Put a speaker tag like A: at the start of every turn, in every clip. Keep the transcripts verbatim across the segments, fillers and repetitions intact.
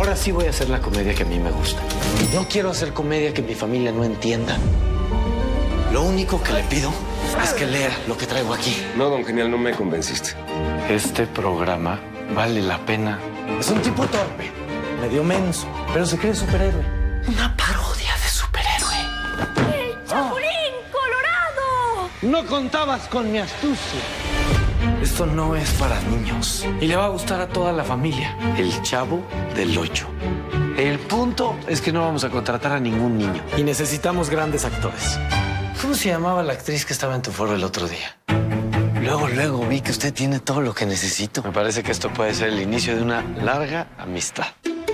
A: Ahora sí voy a hacer la comedia que a mí me gusta. No quiero hacer comedia que mi familia no entienda. Lo único que le pido es que lea lo que traigo aquí.
B: No, don Genial, no me convenciste.
A: Este programa vale la pena. Es un tipo torpe, medio menso, pero se cree superhéroe. Una parodia de superhéroe.
C: ¡El Chapulín Colorado!
A: No contabas con mi astucia. Esto no es para niños y le va a gustar a toda la familia. El Chavo del Ocho. El punto es que no vamos a contratar a ningún niño y necesitamos grandes actores. ¿Cómo se llamaba la actriz que estaba en tu foro el otro día? Luego, luego vi que usted tiene todo lo que necesito. Me parece que esto puede ser el inicio de una larga amistad.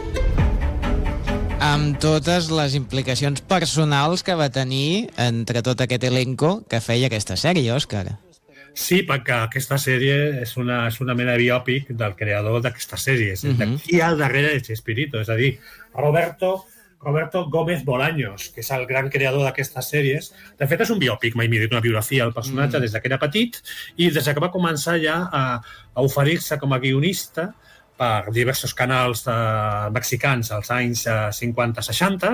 D: Amb totes les implicacions personals que va tenir entre tot aquest elenco que feia aquesta sèrie, Òscar.
E: Sí, perquè aquesta sèrie és una, és una mena de biòpic del creador d'aquesta sèrie. Uh-huh. De qui hi ha al darrere de Chespirito, és a dir, Roberto... Roberto Gómez Bolaños, que és el gran creador d'aquestes sèries. De fet, és un biòpic, mai m'he dit una biografia del personatge mm. des que era petit i des que va començar ja a, a oferir-se com a guionista per diversos canals de, mexicans als anys cinquanta seixanta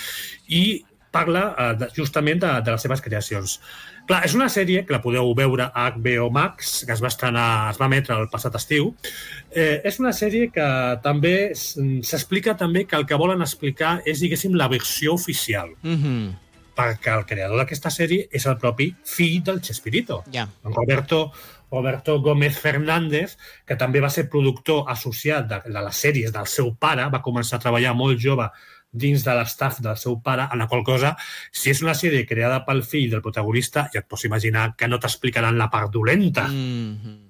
E: i parla eh, justament de, de les seves creacions. Clar, és una sèrie que la podeu veure a H B O Max, que es va estrenar, es va emetre el passat estiu. Eh, és una sèrie que també s'explica també que el que volen explicar és, diguéssim, la versió oficial. Mm-hmm. Perquè el creador d'aquesta sèrie és el propi fill del Chespirito. Yeah. Roberto, Roberto Gómez Fernández, que també va ser productor associat de, de les sèries del seu pare, va començar a treballar molt jove dins de l'estaf del seu pare, en la qual cosa, si és una sèrie creada pel fill del protagonista, ja et pots imaginar que no t'explicaran la part dolenta. Mm-hmm.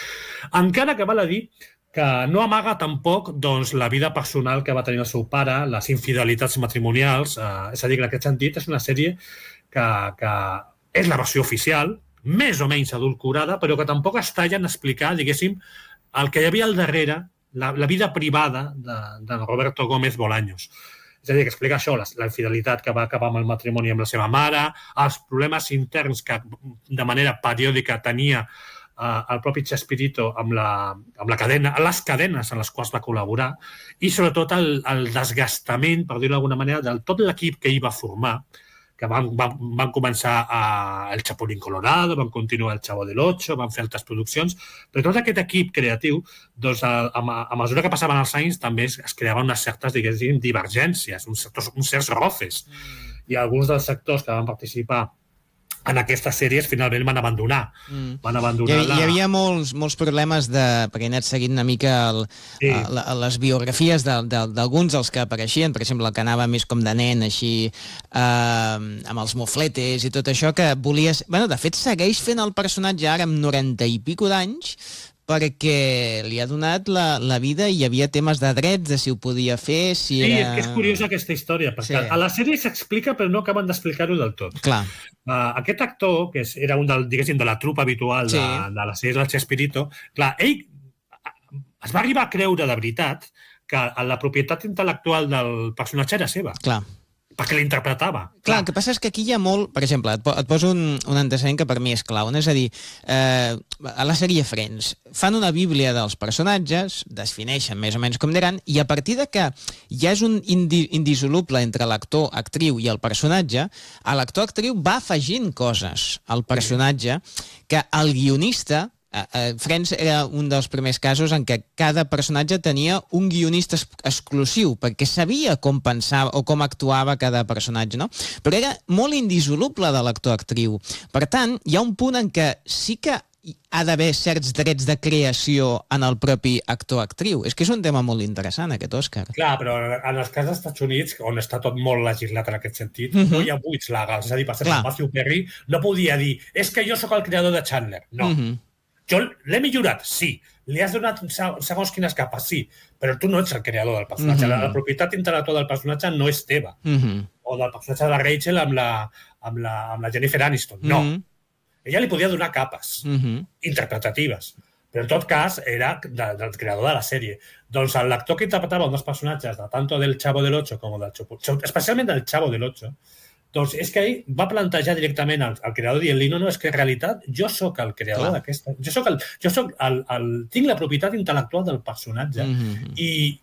E: Encara que val a dir que no amaga tampoc doncs, la vida personal que va tenir el seu pare, les infidelitats matrimonials, eh, és a dir, que en aquest sentit és una sèrie que, que és la versió oficial, més o menys adulcorada, però que tampoc es talla en explicar, diguéssim, el que hi havia al darrere, la, la vida privada de, de Roberto Gómez Bolaños. És a dir, que explica això, la, la infidelitat que va acabar amb el matrimoni amb la seva mare, els problemes interns que de manera periòdica tenia uh, el propi Chespirito amb la, amb la cadena, les cadenes en les quals va col·laborar, i sobretot el, el desgastament, per dir-ho d'alguna manera, de tot l'equip que hi va formar, que van, van, van començar a El Chapulín Colorado, van continuar El Chavo del Ocho, van fer altres produccions, però tot aquest equip creatiu, doncs, a, a, a mesura que passaven els anys, també es, es creaven unes certes, diguéssim, divergències, uns, certos, uns certs roces. Mm. I alguns dels sectors que van participar en aquestes sèries finalment van abandonar. Mm. Van abandonar
D: hi,
E: la...
D: hi havia molts, molts problemes de... perquè he anat seguint una mica el, sí. el, les biografies de, de, d'alguns dels que apareixien, per exemple, el que anava més com de nen, així, eh, amb els mofletes i tot això, que volies... Bueno, de fet, segueix fent el personatge ara amb noranta i pico d'anys, perquè li ha donat la, la vida i hi havia temes de drets, de si ho podia fer, si
E: sí,
D: era...
E: Sí, és curiosa aquesta història, perquè sí. A la sèrie s'explica però no acaben d'explicar-ho del tot.
D: Clar.
E: Uh, aquest actor, que és, era un del, diguéssim, de la trupa habitual sí. de, de la sèrie del Chespirito, clar, ell es va arribar a creure de veritat que la propietat intel·lectual del personatge era seva.
D: Clar.
E: Perquè l'interpretava.
D: Clar, el que passa és que aquí hi ha molt... Per exemple, et, po et poso un, un antecedent que per mi és clau. És a dir, eh, a la sèrie Friends fan una bíblia dels personatges, defineixen més o menys com diran, i a partir de que ja és un indi indissoluble entre l'actor, actriu i el personatge, l'actor, actriu va afegint coses al personatge que el guionista... Uh, Friends era un dels primers casos en què cada personatge tenia un guionista exclusiu, perquè sabia com pensava o com actuava cada personatge, no? Però era molt indissoluble de l'actor-actriu. Per tant, hi ha un punt en què sí que ha d'haver certs drets de creació en el propi actor-actriu. És que és un tema molt interessant, aquest Òscar.
E: Clar, però en els cas dels Estats Units, on està tot molt legislat en aquest sentit, uh-huh. no hi ha buits legals. És a dir, per exemple, Matthew Perry no podia dir és que jo sóc el creador de Chandler. No. Uh-huh. Jo l'he millorat, sí. Li has donat segons quines capes, sí. Però tu no ets el creador del personatge. Mm-hmm. La, la propietat intel·lectual del personatge no és teva. Mm-hmm. O del personatge de la Rachel amb la, amb la, amb la Jennifer Aniston. No. Mm-hmm. Ella li podia donar capes mm-hmm. interpretatives. Però en tot cas era de, del creador de la sèrie. Doncs l'actor que interpretava un dels personatges, de tanto del Chavo del Ocho com del Chapulín, especialment del Chavo del Ocho, doncs és que ell va plantejar directament al, al creador dient-li, no, no, és que en realitat jo sóc el creador d'aquesta... Jo, soc el, jo soc el, el, tinc la propietat intel·lectual del personatge mm-hmm. i